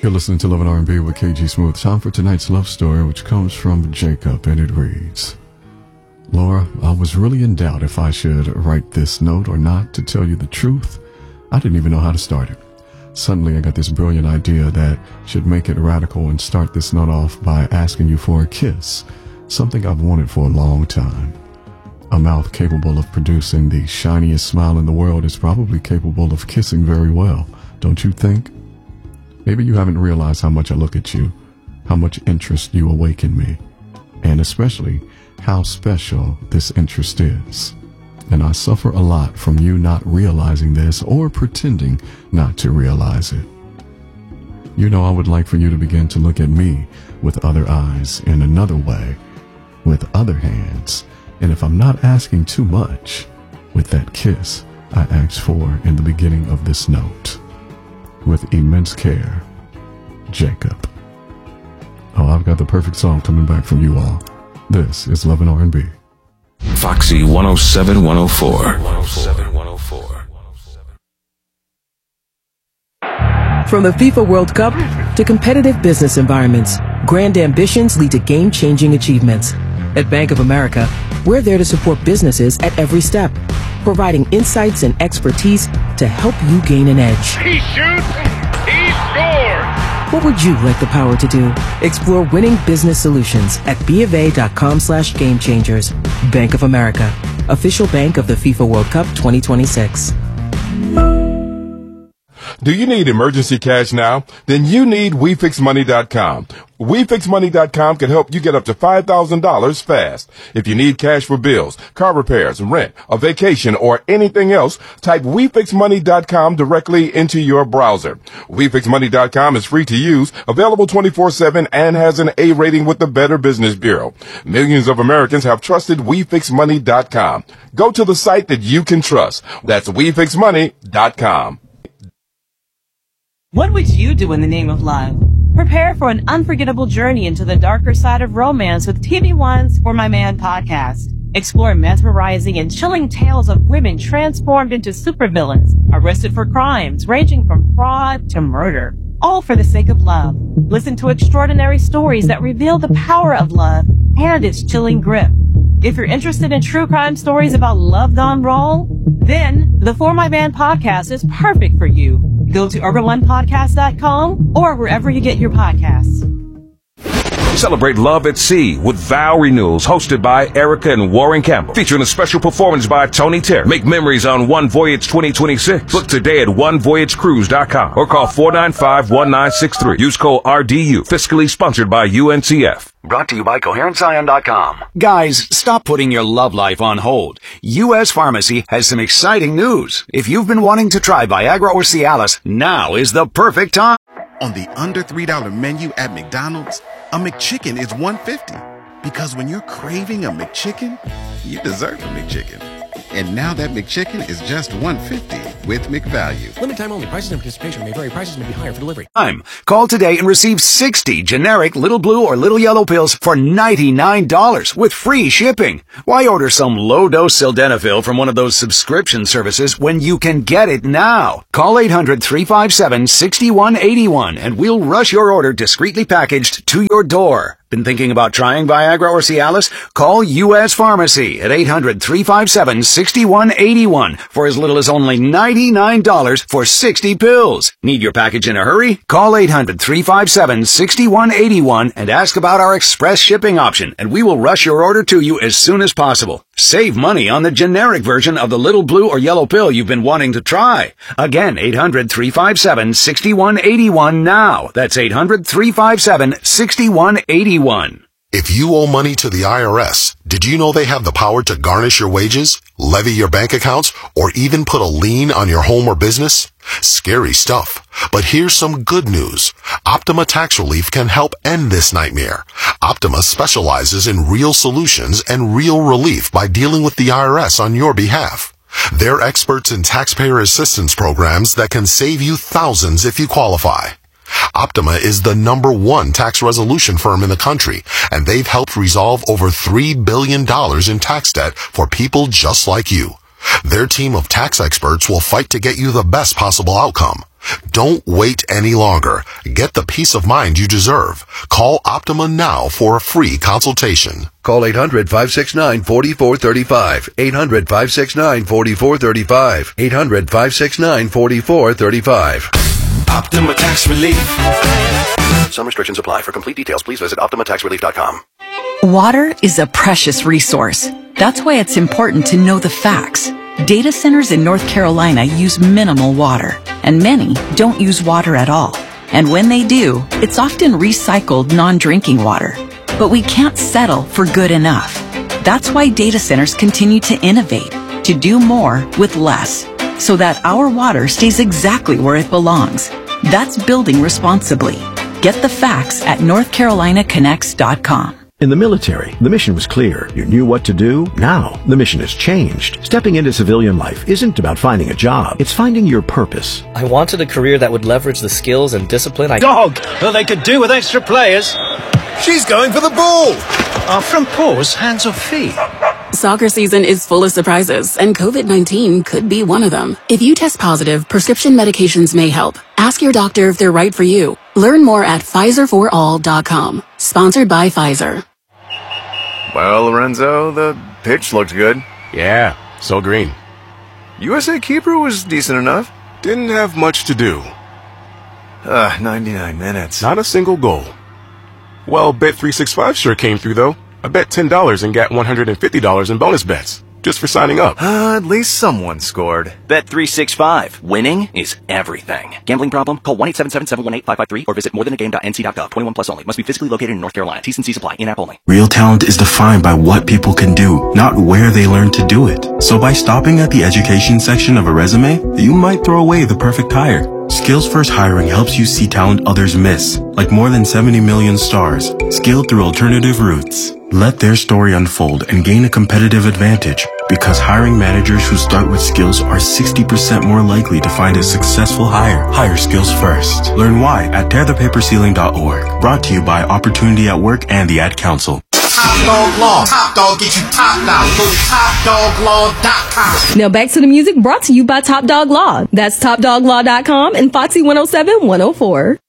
You're listening to Love and R&B with KG Smooth. Time for tonight's love story, which comes from Jacob, and it reads, Laura, I was really in doubt if I should write this note or not. To tell you the truth, I didn't even know how to start it. Suddenly, I got this brilliant idea that should make it radical and start this note off by asking you for a kiss, something I've wanted for a long time. A mouth capable of producing the shiniest smile in the world is probably capable of kissing very well, don't you think? Maybe you haven't realized how much I look at you, how much interest you awaken me, and especially how special this interest is. And I suffer a lot from you not realizing this or pretending not to realize it. You know, I would like for you to begin to look at me with other eyes, in another way, with other hands, and if I'm not asking too much, with that kiss I asked for in the beginning of this note. With immense care, Jacob. Oh, I've got the perfect song coming back from you all. This is Love and R&B. Foxy 107 104. From the FIFA World Cup to competitive business environments, grand ambitions lead to game-changing achievements. At Bank of America, we're there to support businesses at every step, providing insights and expertise to help you gain an edge. He shoots, he scores! What would you like the power to do? Explore winning business solutions at BofA.com/gamechangers. Bank of America, official bank of the FIFA World Cup 2026. Do you need emergency cash now? Then you need WeFixMoney.com. WeFixMoney.com can help you get up to $5,000 fast. If you need cash for bills, car repairs, rent, a vacation, or anything else, type WeFixMoney.com directly into your browser. WeFixMoney.com is free to use, available 24/7, and has an A rating with the Better Business Bureau. Millions of Americans have trusted WeFixMoney.com. Go to the site that you can trust. That's WeFixMoney.com. What would you do in the name of love? Prepare for an unforgettable journey into the darker side of romance with TV One's For My Man podcast. Explore mesmerizing and chilling tales of women transformed into supervillains, arrested for crimes ranging from fraud to murder, all for the sake of love. Listen to extraordinary stories that reveal the power of love and its chilling grip. If you're interested in true crime stories about love gone wrong, then the For My Man podcast is perfect for you. Go to urbanonepodcast.com or wherever you get your podcasts. Celebrate Love at Sea with Vow Renewals, hosted by Erica and Warren Campbell. Featuring a special performance by Tony Terry. Make memories on One Voyage 2026. Book today at onevoyagecruise.com or call 495-1963. Use code RDU. Fiscally sponsored by UNCF. Brought to you by CoherentScion.com. Guys, stop putting your love life on hold. U.S. Pharmacy has some exciting news. If you've been wanting to try Viagra or Cialis, now is the perfect time. On the under $3 menu at McDonald's, a McChicken is $1.50. Because when you're craving a McChicken, you deserve a McChicken. And now that McChicken is just $1.50 with McValue. Limited time only. Prices and participation may vary. Prices may be higher for delivery. Call today and receive 60 generic Little Blue or Little Yellow pills for $99 with free shipping. Why order some low-dose sildenafil from one of those subscription services when you can get it now? Call 800-357-6181 and we'll rush your order discreetly packaged to your door. Been thinking about trying Viagra or Cialis? Call U.S. Pharmacy at 800-357-6181 for as little as only $99 for 60 pills. Need your package in a hurry? Call 800-357-6181 and ask about our express shipping option, and we will rush your order to you as soon as possible. Save money on the generic version of the little blue or yellow pill you've been wanting to try. Again, 800-357-6181 now. That's 800-357-6181. If you owe money to the IRS, did you know they have the power to garnish your wages, levy your bank accounts, or even put a lien on your home or business? Scary stuff. But here's some good news. Optima Tax Relief can help end this nightmare. Optima specializes in real solutions and real relief by dealing with the IRS on your behalf. They're experts in taxpayer assistance programs that can save you thousands if you qualify. Optima is the #1 tax resolution firm in the country, and they've helped resolve over $3 billion in tax debt for people just like you. Their team of tax experts will fight to get you the best possible outcome. Don't wait any longer. Get the peace of mind you deserve. Call Optima now for a free consultation. Call 800-569-4435. 800-569-4435. 800-569-4435. Optima Tax Relief. Some restrictions apply. For complete details, please visit OptimaTaxRelief.com. Water is a precious resource. That's why it's important to know the facts. Data centers in North Carolina use minimal water, and many don't use water at all. And when they do, it's often recycled non-drinking water. But we can't settle for good enough. That's why data centers continue to innovate, to do more with less, so that our water stays exactly where it belongs. That's building responsibly. Get the facts at NorthCarolinaConnects.com. In the military, the mission was clear. You knew what to do. Now, the mission has changed. Stepping into civilian life isn't about finding a job. It's finding your purpose. I wanted a career that would leverage the skills and discipline Dog! Well, they could do with extra players. She's going for the ball! Front paws, hands or feet? Soccer season is full of surprises, and COVID-19 could be one of them. If you test positive, prescription medications may help. Ask your doctor if they're right for you. Learn more at PfizerForAll.com. Sponsored by Pfizer. Well, Lorenzo, the pitch looked good. Yeah, so green. USA keeper was decent enough. Didn't have much to do. 99 minutes. Not a single goal. Well, Bet365 sure came through, though. I bet $10 and got $150 in bonus bets. Just for signing up. At least someone scored. Bet365. Winning is everything. Gambling problem? Call 1-877-718-553 or visit morethanagame.nc.gov. 21 plus only. Must be physically located in North Carolina. T's and C's apply. In-app only. Real talent is defined by what people can do, not where they learn to do it. So by stopping at the education section of a resume, you might throw away the perfect hire. Skills First Hiring helps you see talent others miss, like more than 70 million stars, scaled through alternative routes. Let their story unfold and gain a competitive advantage, because hiring managers who start with skills are 60% more likely to find a successful hire. Hire skills first. Learn why at tearthepaperceiling.org. Brought to you by Opportunity at Work and the Ad Council. Top Dog Law. Top Dog get you top dollar. Go to TopDogLaw.com. Now back to the music brought to you by Top Dog Law. That's TopDogLaw.com and Foxy 107 104.